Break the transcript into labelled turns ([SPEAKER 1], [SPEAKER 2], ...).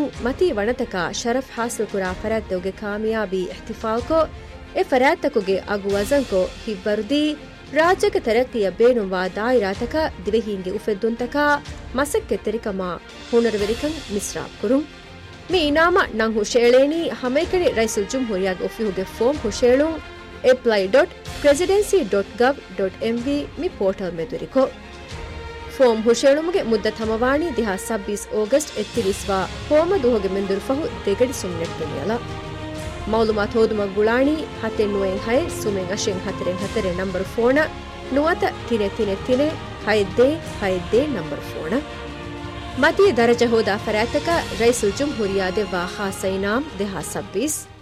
[SPEAKER 1] ಮತಿ ವಣತಕ ಶರಫ್ ಹಾಸಿಲ್ ಕುರಾ ಫರಾತ್ತುಗೆ ಕಾಮಯಾಬಿ ಇಹ್ತಿಫಾಲ್ಕೋ ಎ ಫರಾತ್ತಕುಗೆ ಅಗು ವಜನ್ಕೋ ಹಿವ್ವರುದಿ ರಾಜ್ಯಕ ತರಕ್ಕಿಯ ಬೇನುವಾ ದಾಯಿರಾತಕ ದಿವೆಹೀಂಗೆ ಉಫೆದ್ದುಂತಕ ಮಸಕ್ಕೆ ತೆರಿಕಮ ಹುನರವೆರಿಕಂ ಮಿಸ್ರಾಬ್ ಕುರುಂ ಮಿ ಇನಾಮ ನಂ ಹುಶೇಳೇನಿ ಹಮೈಕಡಿ ರೈಸುಲ್ ಜುಮ್ಹೂರಿಯಾಗ ಒಫಿಹುಗೆ foam ಹುಶೇಳುಂ apply.presidency.gov.mv ಮಿ portal ಮೆದುರಿಕೋ foam ಹುಶೇಳುಮುಗೆ ಮುದ್ದ ಥಮವಾಣಿ ದಿಹಾ 26 August ಎತ್ತಿರಿಸ್ವಾ ಫೋಮ ದುಹೋಗೆ ಮೆಂದುರುಫಹು ದೆಗಡಿ ಸುಮ್ನೆಟ್ ಬೆನಿಯಲ ಮೌಲುಮಾತ್ ಹೋದುಮ ಗುಳಾಣಿ ಹತೆನ್ನುವೆಂ high ಸುಮೆಂ ಅಶೆಂ ಹತರೆಂ ಹತರೆ number ಫೋನ ನುವತ ತಿನೆ ತಿನೆ ತಿನೆ ಹೈದ್ದೆ ಹೈದ್ದೆ number ಫೋನ ಮತಿ ದರಜ ಹೋದ ಫರಾತಕ ರೈಸುಲ್ ಜುಮ್ಹೂರಿಯಾ ದೆವಾ ಖಾಸ ಇನಾಮ್ ದಿಹಾ 26